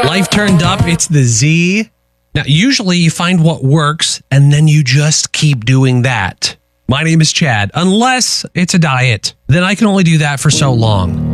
Life turned up. It's the Z. Now, usually you find what works and then you just keep doing that. My name is Chad. Unless it's a diet, then I can only do that for so long.